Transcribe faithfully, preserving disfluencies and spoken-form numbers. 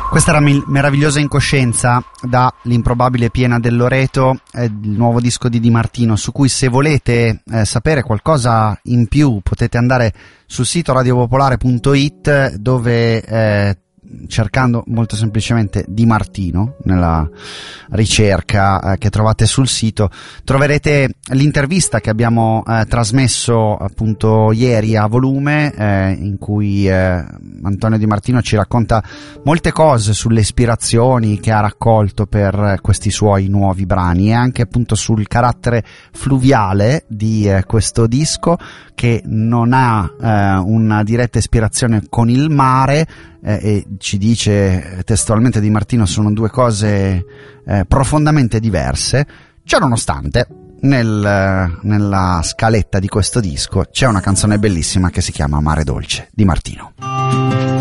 Questa era Mil- Meravigliosa Incoscienza da L'improbabile Piena del Loreto, eh, il nuovo disco di Di Martino, su cui, se volete eh, sapere qualcosa in più, potete andare sul sito radiopopolare punto it, dove eh, cercando molto semplicemente Di Martino nella ricerca eh, che trovate sul sito, troverete l'intervista che abbiamo eh, trasmesso appunto ieri a volume, eh, in cui eh, Antonio Di Martino ci racconta molte cose sulle ispirazioni che ha raccolto per questi suoi nuovi brani, e anche appunto sul carattere fluviale di eh, questo disco, che non ha eh, una diretta ispirazione con il mare, eh, e ci dice testualmente Di Martino sono due cose eh, profondamente diverse. Ciononostante, nel, nella scaletta di questo disco c'è una canzone bellissima che si chiama Mare Dolce, Di Martino.